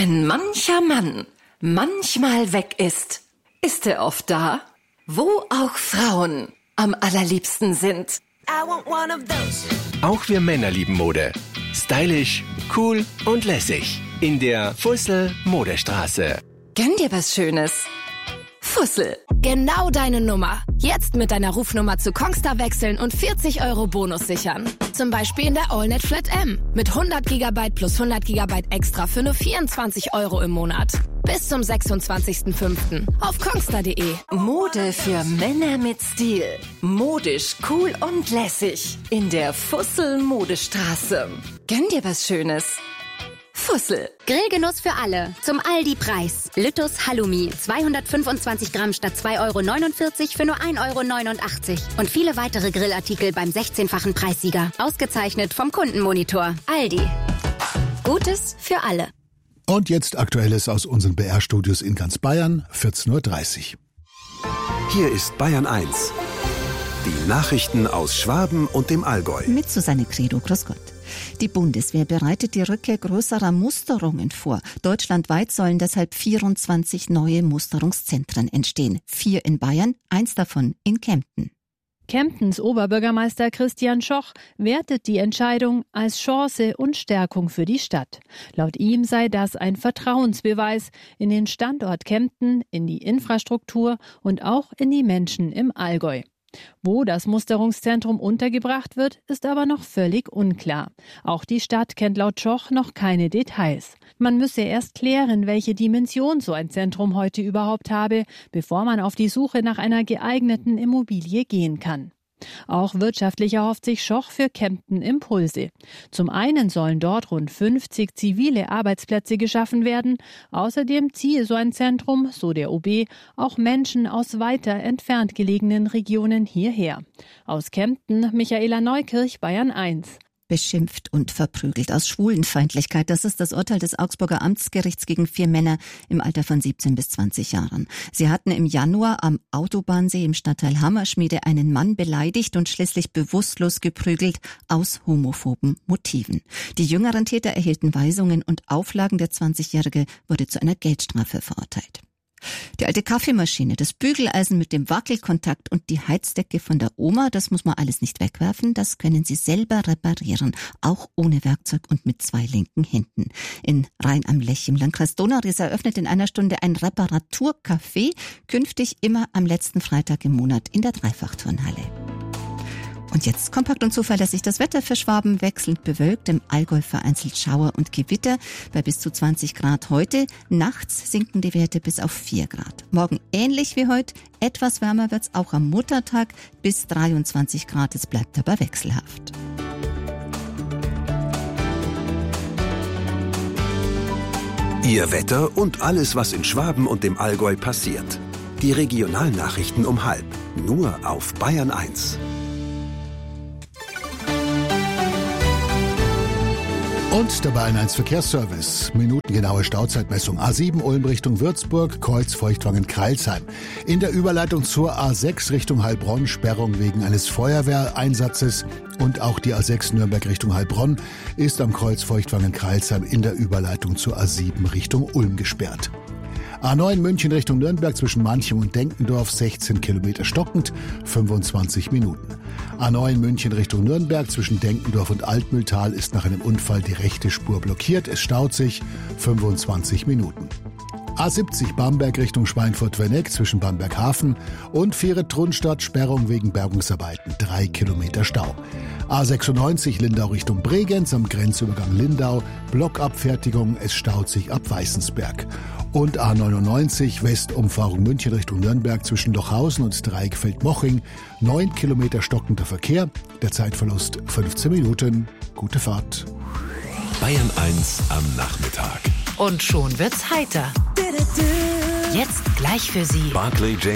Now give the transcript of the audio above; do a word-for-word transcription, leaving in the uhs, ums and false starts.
Wenn mancher Mann manchmal weg ist, ist er oft da, wo auch Frauen am allerliebsten sind. I want one of those. Auch wir Männer lieben Mode. Stylisch, cool und lässig. In der Fussel Modestraße. Gönn dir was Schönes. Fussel. Genau deine Nummer. Jetzt mit deiner Rufnummer zu Kongstar wechseln und vierzig Euro Bonus sichern. Zum Beispiel in der AllNet Flat M. Mit hundert Gigabyte plus hundert Gigabyte extra für nur vierundzwanzig Euro im Monat. Bis zum sechsundzwanzigsten fünften auf kongstar punkt de. Mode für Männer mit Stil. Modisch, cool und lässig. In der Fussel Modestraße. Gönn dir was Schönes. Fussel. Grillgenuss für alle. Zum Aldi-Preis. Lüttus Halloumi. zweihundertfünfundzwanzig Gramm statt zwei Euro neunundvierzig für nur ein Euro neunundachtzig. Und viele weitere Grillartikel beim sechzehnfachen Preissieger. Ausgezeichnet vom Kundenmonitor. Aldi. Gutes für alle. Und jetzt Aktuelles aus unseren B R-Studios in ganz Bayern, vierzehn Uhr dreißig. Hier ist Bayern eins. Die Nachrichten aus Schwaben und dem Allgäu. Mit Susanne Credo, grüß Gott. Die Bundeswehr bereitet die Rückkehr größerer Musterungen vor. Deutschlandweit sollen deshalb vierundzwanzig neue Musterungszentren entstehen. Vier in Bayern, eins davon in Kempten. Kemptens Oberbürgermeister Christian Schoch wertet die Entscheidung als Chance und Stärkung für die Stadt. Laut ihm sei das ein Vertrauensbeweis in den Standort Kempten, in die Infrastruktur und auch in die Menschen im Allgäu. Wo das Musterungszentrum untergebracht wird, ist aber noch völlig unklar. Auch die Stadt kennt laut Schoch noch keine Details. Man müsse erst klären, welche Dimension so ein Zentrum heute überhaupt habe, bevor man auf die Suche nach einer geeigneten Immobilie gehen kann. Auch wirtschaftlich erhofft sich Schoch für Kempten Impulse. Zum einen sollen dort rund fünfzig zivile Arbeitsplätze geschaffen werden. Außerdem ziehe so ein Zentrum, so der O B, auch Menschen aus weiter entfernt gelegenen Regionen hierher. Aus Kempten, Michaela Neukirch, Bayern eins. Beschimpft und verprügelt aus Schwulenfeindlichkeit. Das ist das Urteil des Augsburger Amtsgerichts gegen vier Männer im Alter von siebzehn bis zwanzig Jahren. Sie hatten im Januar am Autobahnsee im Stadtteil Hammerschmiede einen Mann beleidigt und schließlich bewusstlos geprügelt aus homophoben Motiven. Die jüngeren Täter erhielten Weisungen und Auflagen. Der zwanzigjährige wurde zu einer Geldstrafe verurteilt. Die alte Kaffeemaschine, das Bügeleisen mit dem Wackelkontakt und die Heizdecke von der Oma, das muss man alles nicht wegwerfen, das können Sie selber reparieren, auch ohne Werkzeug und mit zwei linken Händen. In Rhein am Lech im Landkreis Donau-Ries eröffnet in einer Stunde ein Reparaturcafé, künftig immer am letzten Freitag im Monat in der Dreifachturnhalle. Und jetzt kompakt und zuverlässig das Wetter für Schwaben, wechselnd bewölkt, im Allgäu vereinzelt Schauer und Gewitter bei bis zu zwanzig Grad heute. Nachts sinken die Werte bis auf vier Grad. Morgen ähnlich wie heute, etwas wärmer wird's auch am Muttertag bis dreiundzwanzig Grad. Es bleibt aber wechselhaft. Ihr Wetter und alles, was in Schwaben und dem Allgäu passiert. Die Regionalnachrichten um halb. Nur auf Bayern eins. Und der Bayern eins Verkehrsservice. Minutengenaue Stauzeitmessung. A sieben Ulm Richtung Würzburg, Kreuz Feuchtwangen-Kreilsheim. In der Überleitung zur A sechs Richtung Heilbronn Sperrung wegen eines Feuerwehreinsatzes. Und auch die A sechs Nürnberg Richtung Heilbronn ist am Kreuz Feuchtwangen-Kreilsheim in der Überleitung zur A sieben Richtung Ulm gesperrt. A neun München Richtung Nürnberg zwischen Manching und Denkendorf, sechzehn Kilometer stockend, fünfundzwanzig Minuten. A neun München Richtung Nürnberg zwischen Denkendorf und Altmühltal ist nach einem Unfall die rechte Spur blockiert. Es staut sich, fünfundzwanzig Minuten. A siebzig Bamberg Richtung Schweinfurt-Werneck zwischen Bamberg-Hafen und Vieret-Trunstadt Sperrung wegen Bergungsarbeiten, drei Kilometer Stau. A sechsundneunzig Lindau Richtung Bregenz am Grenzübergang Lindau, Blockabfertigung, es staut sich ab Weißensberg. Und A neunundneunzig Westumfahrung München Richtung Nürnberg zwischen Lochhausen und Dreieckfeld-Moching, neun Kilometer stockender Verkehr, der Zeitverlust fünfzehn Minuten. Gute Fahrt. Bayern eins am Nachmittag. Und schon wird's heiter. Jetzt gleich für Sie Barclay